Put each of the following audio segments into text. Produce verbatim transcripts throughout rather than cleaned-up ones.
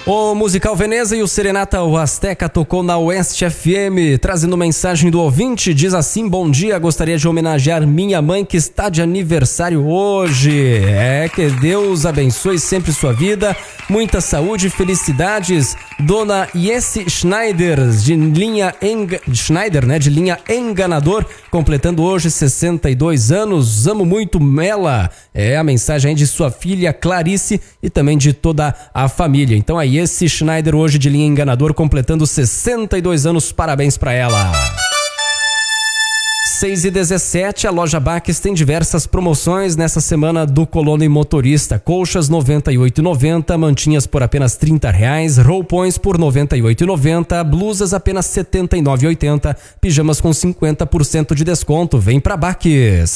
O Musical Veneza e o Serenata o Azteca tocou na Oeste F M, trazendo mensagem do ouvinte. Diz assim: bom dia, gostaria de homenagear minha mãe que está de aniversário hoje. É, que Deus abençoe sempre sua vida, muita saúde e felicidades. Dona Jessie Schneider, de linha Eng... Schneider, né, de linha Enganador, completando hoje sessenta e dois anos. Amo muito ela. É a mensagem de sua filha Clarice e também de toda a família. Então aí esse Schneider hoje de linha Enganador completando sessenta e dois anos, parabéns pra ela. seis e dezessete, a loja Baques tem diversas promoções nessa semana do Colono e Motorista. Colchas noventa e oito reais e noventa centavos, mantinhas por apenas trinta reais, roupões por noventa e oito reais e noventa centavos, blusas apenas setenta e nove reais e oitenta centavos, pijamas com cinquenta por cento de desconto. Vem pra Baques.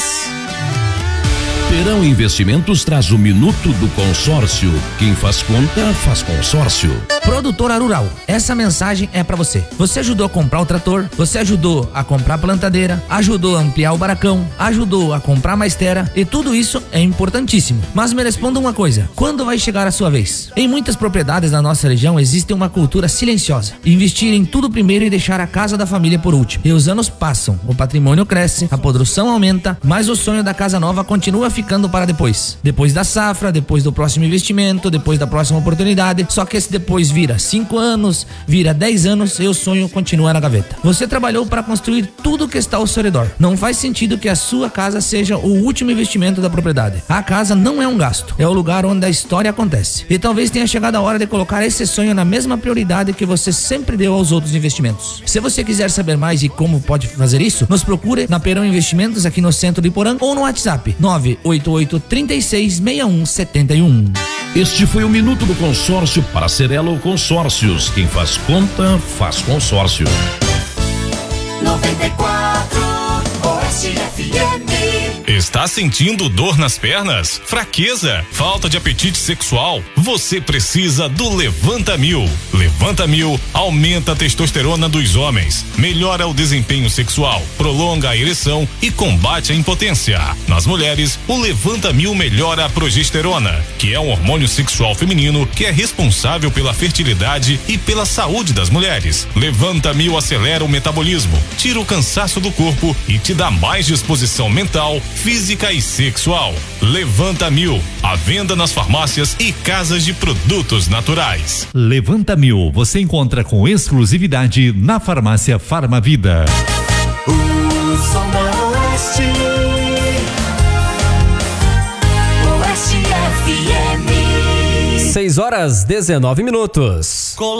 Perão Investimentos traz o Minuto do Consórcio. Quem faz conta, faz consórcio. Produtora Rural, essa mensagem é pra você. Você ajudou a comprar o trator, você ajudou a comprar a plantadeira, ajudou a ampliar o barracão, ajudou a comprar mais terra, e tudo isso é importantíssimo. Mas me responda uma coisa: quando vai chegar a sua vez? Em muitas propriedades da nossa região existe uma cultura silenciosa: investir em tudo primeiro e deixar a casa da família por último. E os anos passam, o patrimônio cresce, a produção aumenta, mas o sonho da casa nova continua ficando para depois. Depois da safra, depois do próximo investimento, depois da próxima oportunidade. Só que esse depois vira cinco anos, vira dez anos e o sonho continua na gaveta. Você trabalhou para construir tudo que está ao seu redor. Não faz sentido que a sua casa seja o último investimento da propriedade. A casa não é um gasto, é o lugar onde a história acontece. E talvez tenha chegado a hora de colocar esse sonho na mesma prioridade que você sempre deu aos outros investimentos. Se você quiser saber mais e como pode fazer isso, nos procure na Perão Investimentos aqui no centro de Porã ou no WhatsApp nove oito oito, três seis, seis um sete um. Este foi o Minuto do Consórcio para Cerelo Consórcios. Quem faz conta, faz consórcio. noventa e quatro Oeste F M. Está sentindo dor nas pernas? Fraqueza? Falta de apetite sexual? Você precisa do Levanta Mil. Levanta Mil aumenta a testosterona dos homens, melhora o desempenho sexual, prolonga a ereção e combate a impotência. Nas mulheres, o Levanta Mil melhora a progesterona, que é um hormônio sexual feminino que é responsável pela fertilidade e pela saúde das mulheres. Levanta Mil acelera o metabolismo, tira o cansaço do corpo e te dá mais disposição mental, física e sexual. Levanta Mil, à venda nas farmácias e casas de produtos naturais. Levanta Mil, você encontra com exclusividade na farmácia Farmavida. O som da Oeste, Oeste F M. seis horas, dezenove minutos.